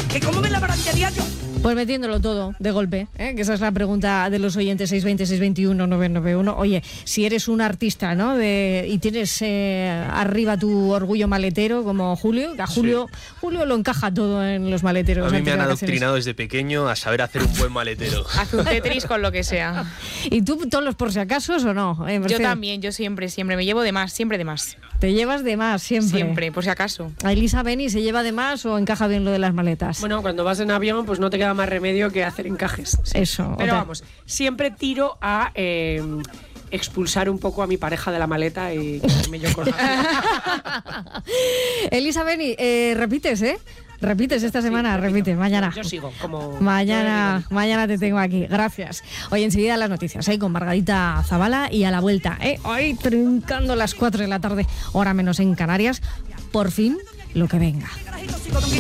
¿Que cómo me lavaría yo? Pues metiéndolo todo de golpe, ¿eh? Que esa es la pregunta de los oyentes 620-621-991. Oye, si eres un artista, ¿no? Y tienes arriba tu orgullo maletero como Julio, que a Julio lo encaja todo en los maleteros. A mí me han adoctrinado desde pequeño a saber hacer un buen maletero. Haz un Tetris con lo que sea. ¿Y tú todos los por si acasos o no? Yo también, yo siempre me llevo de más, siempre de más. ¿Te llevas de más siempre? Siempre, por si acaso. ¿A Elisa Beni se lleva de más o encaja bien lo de las maletas? Bueno, cuando vas en avión, pues no te queda más remedio que hacer encajes. Sí. Eso. Pero vamos, siempre tiro a expulsar un poco a mi pareja de la maleta y quedarme yo con Elisa Beni, repites, ¿eh? Repites esta semana, sí, repites, mañana. Yo sigo, como... Mañana te tengo aquí, gracias. Hoy enseguida las noticias, con Margarita Zavala y a la vuelta, hoy trincando las 4 de la tarde, hora menos en Canarias, por fin, lo que venga.